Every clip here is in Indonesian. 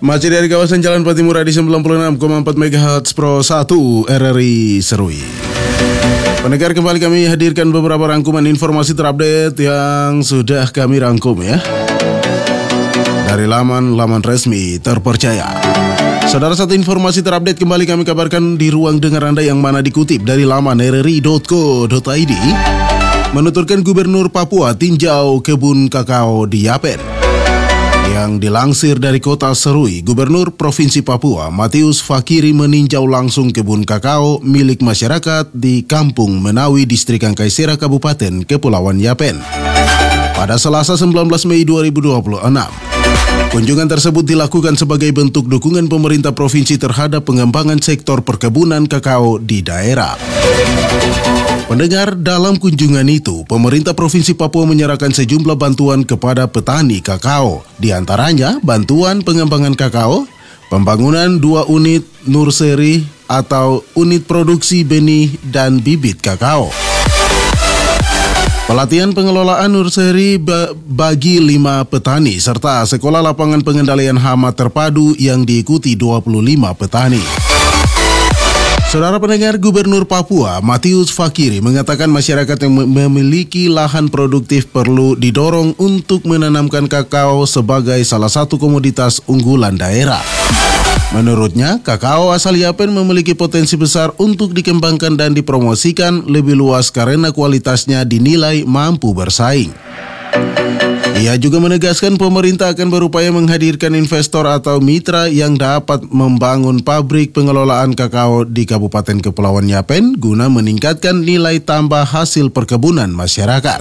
Masih dari kawasan Jalan Patimura di 96,4 MHz Pro 1 RRI Serui. Pendengar, kembali kami hadirkan beberapa rangkuman informasi terupdate yang sudah kami rangkum ya, dari laman resmi terpercaya. Saudara, satu informasi terupdate kembali kami kabarkan di ruang dengar Anda yang mana dikutip dari laman rri.co.id, menuturkan Gubernur Papua tinjau kebun kakao di Yapen. Yang dilansir dari kota Serui, Gubernur Provinsi Papua Matius Fakiri meninjau langsung kebun kakao milik masyarakat di Kampung Menawi, Distrik Angkaisera, Kabupaten Kepulauan Yapen pada Selasa 19 Mei 2026. Kunjungan tersebut dilakukan sebagai bentuk dukungan pemerintah provinsi terhadap pengembangan sektor perkebunan kakao di daerah. Pendengar, dalam kunjungan itu, pemerintah Provinsi Papua menyerahkan sejumlah bantuan kepada petani kakao, di antaranya bantuan pengembangan kakao, pembangunan 2 unit nursery atau unit produksi benih dan bibit kakao, pelatihan pengelolaan nursery bagi 5 petani, serta sekolah lapangan pengendalian hama terpadu yang diikuti 25 petani. Saudara pendengar, Gubernur Papua Matius Fakiri mengatakan masyarakat yang memiliki lahan produktif perlu didorong untuk menanamkan kakao sebagai salah satu komoditas unggulan daerah. Menurutnya, kakao asal Yapen memiliki potensi besar untuk dikembangkan dan dipromosikan lebih luas karena kualitasnya dinilai mampu bersaing. Ia juga menegaskan pemerintah akan berupaya menghadirkan investor atau mitra yang dapat membangun pabrik pengelolaan kakao di Kabupaten Kepulauan Yapen guna meningkatkan nilai tambah hasil perkebunan masyarakat.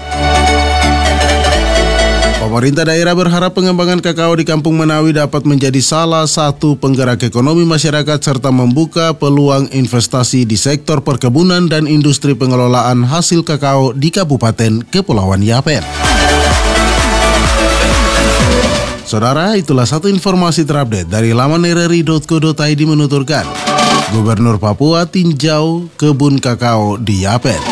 Pemerintah daerah berharap pengembangan kakao di Kampung Menawi dapat menjadi salah satu penggerak ekonomi masyarakat serta membuka peluang investasi di sektor perkebunan dan industri pengelolaan hasil kakao di Kabupaten Kepulauan Yapen. Saudara, itulah satu informasi terupdate dari laman rri.co.id menuturkan Gubernur Papua tinjau kebun kakao di Yapen.